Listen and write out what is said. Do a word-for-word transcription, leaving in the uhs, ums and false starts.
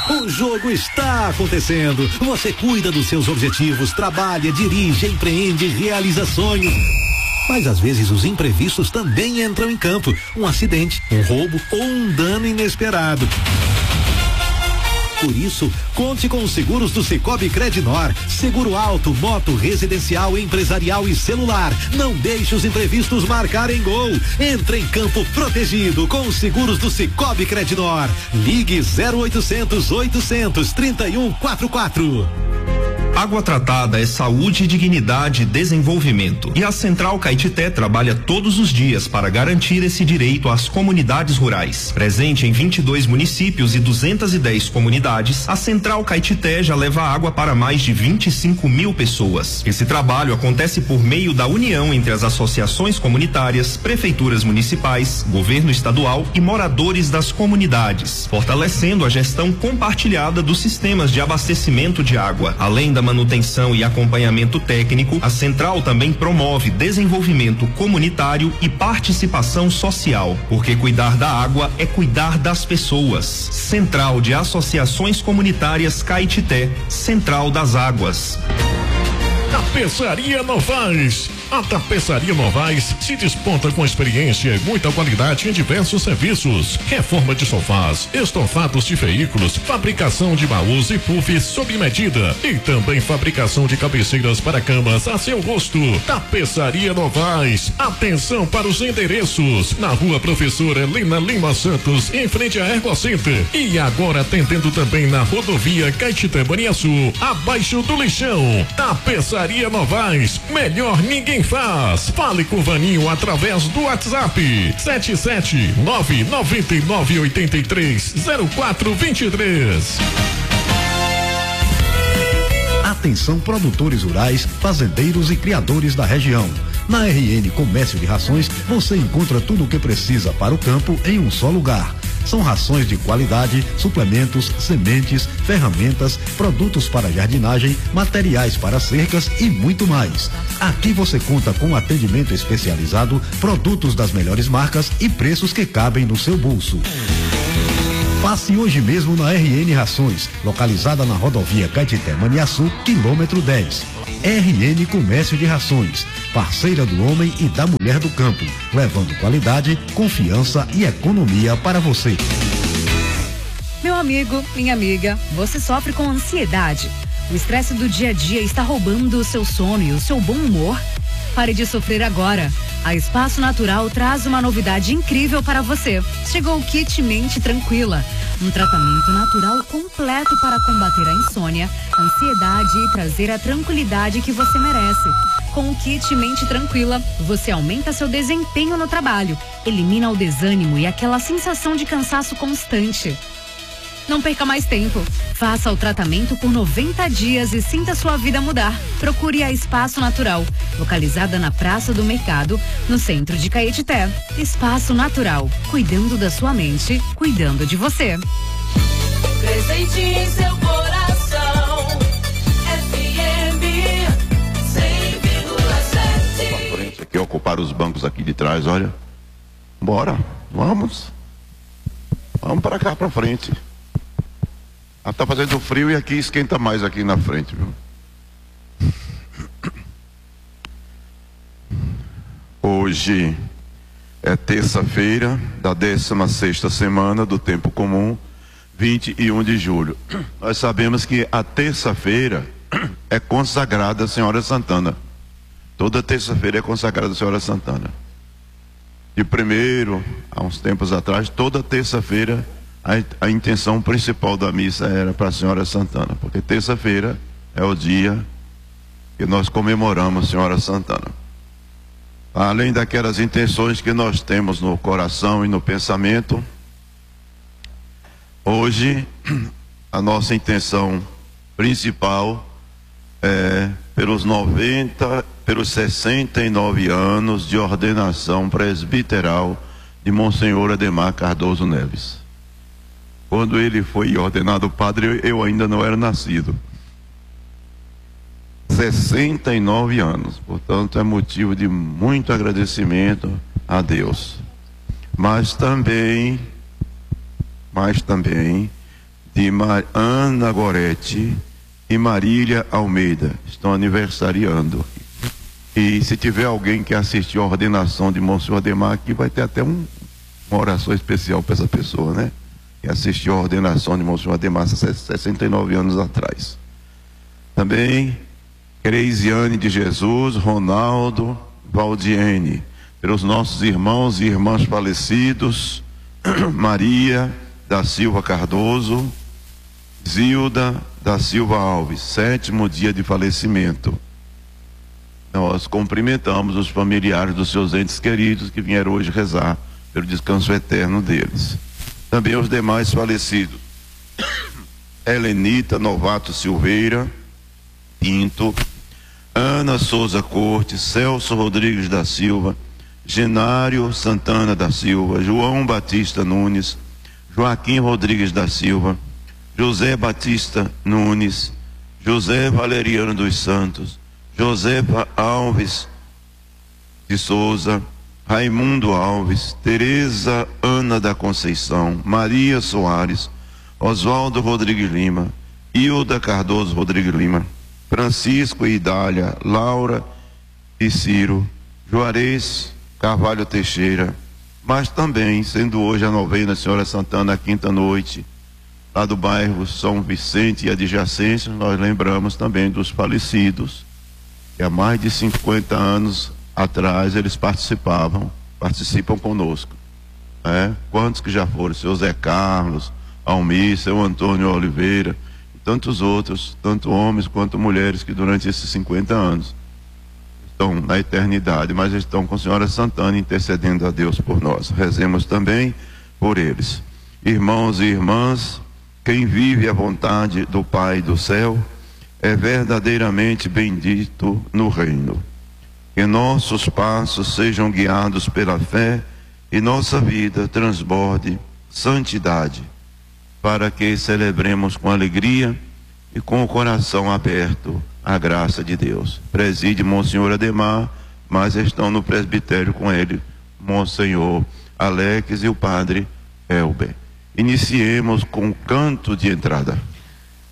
O jogo está acontecendo. Você cuida dos seus objetivos, trabalha, dirige, empreende, realiza sonhos. Mas às vezes os imprevistos também entram em campo. Um acidente, um roubo ou um dano inesperado. Por isso, conte com os seguros do Cicobi Credinor. Seguro auto, moto, residencial, empresarial e celular. Não deixe os imprevistos marcarem gol. Entre em campo protegido com os seguros do Cicobi Credinor. Ligue zero oitocentos, oitocentos, trinta e um, quarenta e quatro. Água tratada é saúde, dignidade e desenvolvimento. E a Central Caetité trabalha todos os dias para garantir esse direito às comunidades rurais. Presente em vinte e dois municípios e duzentas e dez comunidades, a Central Caetité já leva água para mais de vinte e cinco mil pessoas. Esse trabalho acontece por meio da união entre as associações comunitárias, prefeituras municipais, governo estadual e moradores das comunidades, fortalecendo a gestão compartilhada dos sistemas de abastecimento de água. Além da manutenção e acompanhamento técnico, a central também promove desenvolvimento comunitário e participação social, porque cuidar da água é cuidar das pessoas. Central de Associações Comunitárias Caetité, Central das Águas. Tapeçaria Novaes. A Tapeçaria Novaes se desponta com experiência e muita qualidade em diversos serviços. Reforma de sofás, estofados de veículos, fabricação de baús e puffs sob medida e também fabricação de cabeceiras para camas a seu gosto. Tapeçaria Novaes. Atenção para os endereços. Na Rua Professora Helena Lima Santos, em frente à Ergocenter. E agora atendendo também na Rodovia Caetité-Baniaçu, abaixo do lixão. Tapeçaria Novaes. Melhor ninguém faz. Fale com o Vaninho através do WhatsApp sete sete nove nove nove oito três zero quatro dois três. Atenção produtores rurais, fazendeiros e criadores da região. Na R N Comércio de Rações, você encontra tudo o que precisa para o campo em um só lugar. São rações de qualidade, suplementos, sementes, ferramentas, produtos para jardinagem, materiais para cercas e muito mais. Aqui você conta com atendimento especializado, produtos das melhores marcas e preços que cabem no seu bolso. Passe hoje mesmo na R N Rações, localizada na rodovia Caetité-Baniaçu, quilômetro dez. R N Comércio de Rações, parceira do homem e da mulher do campo, levando qualidade, confiança e economia para você. Meu amigo, minha amiga, você sofre com ansiedade? O estresse do dia a dia está roubando o seu sono e o seu bom humor? Pare de sofrer agora. A Espaço Natural traz uma novidade incrível para você. Chegou o Kit Mente Tranquila, um tratamento natural completo para combater a insônia, a ansiedade e trazer a tranquilidade que você merece. Com o Kit Mente Tranquila, você aumenta seu desempenho no trabalho, elimina o desânimo e aquela sensação de cansaço constante. Não perca mais tempo. Faça o tratamento por noventa dias e sinta sua vida mudar. Procure a Espaço Natural, localizada na Praça do Mercado, no centro de Caetité. Espaço Natural, cuidando da sua mente, cuidando de você. Presente em seu coração, F M cem vírgula sete. Frente aqui, ocupar os bancos aqui de trás, olha. Bora, vamos. Vamos para cá, para frente. Ah, tá fazendo frio e aqui esquenta mais aqui na frente, viu? Hoje é terça-feira da décima sexta semana do tempo comum, vinte e um de julho. Nós sabemos que a terça-feira é consagrada a Senhora Santana. Toda terça-feira é consagrada a Senhora Santana. E primeiro, há uns tempos atrás, toda terça-feira A, a intenção principal da missa era para a Senhora Santana, porque terça-feira é o dia que nós comemoramos a Senhora Santana. Além daquelas intenções que nós temos no coração e no pensamento, hoje a nossa intenção principal é pelos noventa, pelos sessenta e nove anos de ordenação presbiteral de Monsenhor Ademar Cardoso Neves. Quando ele foi ordenado padre, eu ainda não era nascido. sessenta e nove anos, portanto é motivo de muito agradecimento a Deus. Mas também, mas também de Mar... Ana Gorete e Marília Almeida. Estão aniversariando. E se tiver alguém que assistiu a ordenação de Monsenhor Ademar aqui, vai ter até um, uma oração especial para essa pessoa, né? Que assistiu a ordenação de Monsenhor Ademar há sessenta e nove anos atrás. Também Creisiane de Jesus, Ronaldo, Valdiene, pelos nossos irmãos e irmãs falecidos, Maria da Silva Cardoso, Zilda da Silva Alves, sétimo dia de falecimento. Nós cumprimentamos os familiares dos seus entes queridos que vieram hoje rezar pelo descanso eterno deles. Também os demais falecidos: Helenita Novato Silveira Pinto, Ana Souza Cortes, Celso Rodrigues da Silva, Genário Santana da Silva, João Batista Nunes, Joaquim Rodrigues da Silva, José Batista Nunes, José Valeriano dos Santos, Josefa Alves de Souza, Raimundo Alves, Tereza Ana da Conceição, Maria Soares, Oswaldo Rodrigues Lima, Hilda Cardoso Rodrigues Lima, Francisco e Idália, Laura e Ciro, Juarez Carvalho Teixeira, mas também, sendo hoje a novena Senhora Santana, a quinta noite, lá do bairro São Vicente e adjacências, nós lembramos também dos falecidos, que há mais de cinquenta anos atrás eles participavam, participam conosco. É? Quantos que já foram? Seu Zé Carlos, Almir, seu Antônio Oliveira, e tantos outros, tanto homens quanto mulheres, que durante esses cinquenta anos estão na eternidade, mas estão com a Senhora Santana intercedendo a Deus por nós. Rezemos também por eles. Irmãos e irmãs, quem vive a vontade do Pai do céu é verdadeiramente bendito no reino. Que nossos passos sejam guiados pela fé e nossa vida transborde santidade, para que celebremos com alegria e com o coração aberto a graça de Deus. Preside Monsenhor Ademar, mas estão no presbitério com ele Monsenhor Alex e o Padre Elber. Iniciemos com o canto de entrada.